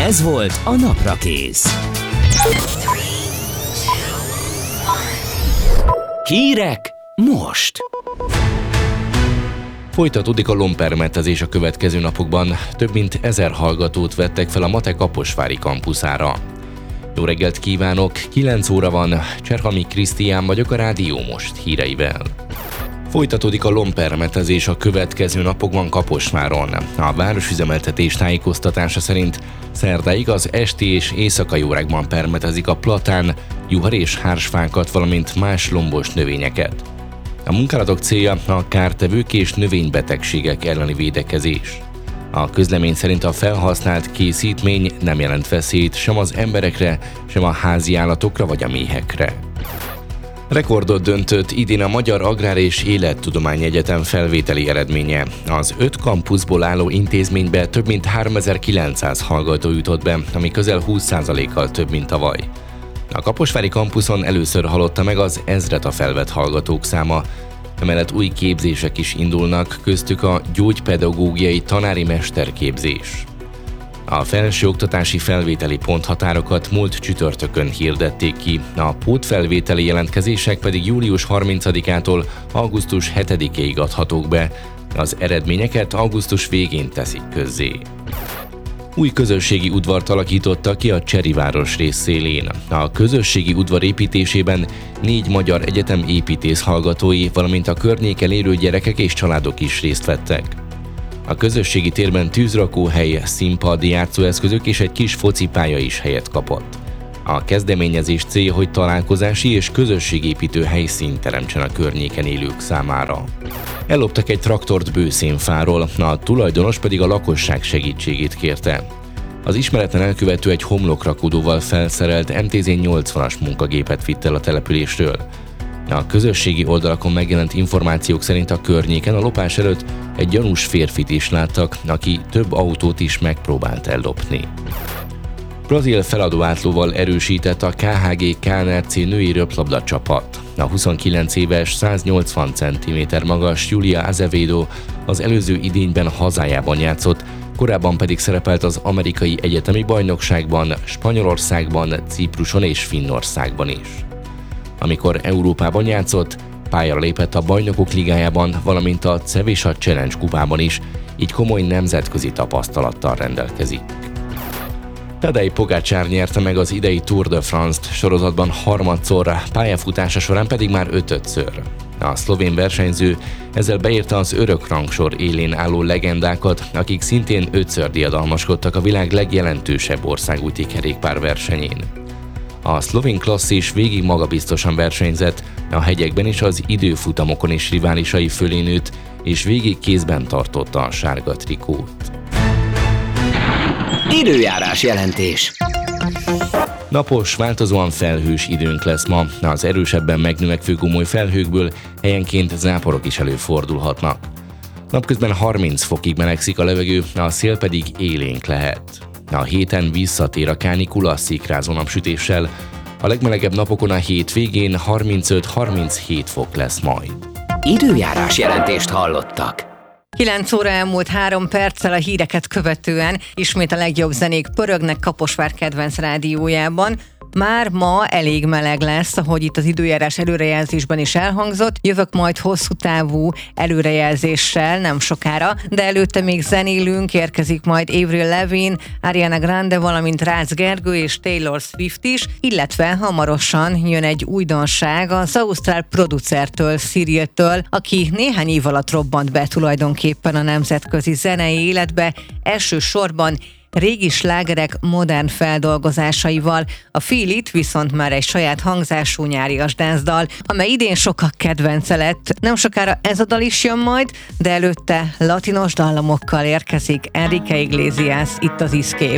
Ez volt a Naprakész. Hírek most. Folytatódik a lompermetezés a következő napokban. Több mint 1000 hallgatót vettek fel a MATE kaposvári kampuszára. Jó reggelt kívánok, 9 óra van, Cserhami Krisztián vagyok a Rádió Most híreivel. Folytatódik a lompermetezés a következő napokban Kaposváron. A városüzemeltetés tájékoztatása szerint szerdáig az esti és éjszakai órákban permetezik a platán, juhar és hársfákat, valamint más lombos növényeket. A munkálatok célja a kártevők és növénybetegségek elleni védekezés. A közlemény szerint a felhasznált készítmény nem jelent veszélyt sem az emberekre, sem a házi állatokra vagy a méhekre. Rekordot döntött idén a Magyar Agrár és Élettudományi Egyetem felvételi eredménye. Az 5 kampuszból álló intézménybe több mint 3900 hallgató jutott be, ami közel 20%-kal több, mint tavaly. A kaposvári kampuszon először halotta meg az 1000-et a felvett hallgatók száma. Emellett új képzések is indulnak, köztük a gyógypedagógiai tanári mesterképzés. A felsőoktatási felvételi ponthatárokat múlt csütörtökön hirdették ki, a pótfelvételi jelentkezések pedig július 30-ától augusztus 7-ig adhatók be, az eredményeket augusztus végén teszik közzé. Új közösségi udvart alakítottak ki a Cseriváros részszélén. A közösségi udvar építésében 4 magyar egyetem építész hallgatói, valamint a környéken élő gyerekek és családok is részt vettek. A közösségi térben tűzrakóhely, színpad, játszóeszközök és egy kis focipálya is helyet kapott. A kezdeményezés célja, hogy találkozási és közösségépítő helyszínt teremtsen a környéken élők számára. Elloptak egy traktort Bőszénfáról, a tulajdonos pedig a lakosság segítségét kérte. Az ismeretlen elkövető egy homlokrakódóval felszerelt MTZ-80-as munkagépet vitt el a településről. A közösségi oldalakon megjelent információk szerint a környéken a lopás előtt egy gyanús férfit is láttak, aki több autót is megpróbált ellopni. Brazil feladóátlóval erősített a KHG KNRC női röplabda csapat. A 29 éves, 180 cm magas Julia Azevedo az előző idényben hazájában játszott, korábban pedig szerepelt az amerikai egyetemi bajnokságban, Spanyolországban, Cipruson és Finnországban is. Amikor Európában játszott, pályára lépett a Bajnokok Ligájában, valamint a Cevisa Challenge kupában is, így komoly nemzetközi tapasztalattal rendelkezik. Tadej Pogačar nyerte meg az idei Tour de France-t, sorozatban harmadszor, pályafutása során pedig már 5-ször. A szlovén versenyző ezzel beírta az örök rangsor élén álló legendákat, akik szintén 5-ször diadalmaskodtak a világ legjelentősebb országúti kerékpár versenyén. A szlovén klasszis végig magabiztosan versenyzett, a hegyekben is az időfutamokon is riválisai fölé nőtt, és végig kézben tartotta a sárga trikót. Időjárás jelentés. Napos, változóan felhős időnk lesz ma, az erősebben megnövekvő gomoly felhőkből helyenként záporok is előfordulhatnak. Napközben 30 fokig melegszik a levegő, a szél pedig élénk lehet. A héten visszatér a kánikula szikrázó napsütéssel, a legmelegebb napokon a hétvégén 35-37 fok lesz majd. Időjárás jelentést hallottak. 9 óra elmúlt 3 perccel a híreket követően ismét a legjobb zenék pörögnek Kaposvár kedvenc rádiójában. Már ma elég meleg lesz, ahogy itt az időjárás előrejelzésben is elhangzott. Jövök majd hosszú távú előrejelzéssel nem sokára, de előtte még zenélünk, érkezik majd Avril Lavigne, Ariana Grande, valamint Rácz Gergő és Taylor Swift is, illetve hamarosan jön egy újdonság az ausztrál producertől, Cyriltől, aki néhány év alatt robbant be tulajdonképpen a nemzetközi zenei életbe, elsősorban régi slágerek modern feldolgozásaival. A Feel It viszont már egy saját hangzású nyárias dance-dal, amely idén sokak kedvence lett. Nem sokára ez a dal is jön majd, de előtte latinos dallamokkal érkezik Enrique Iglesias, itt az Escape.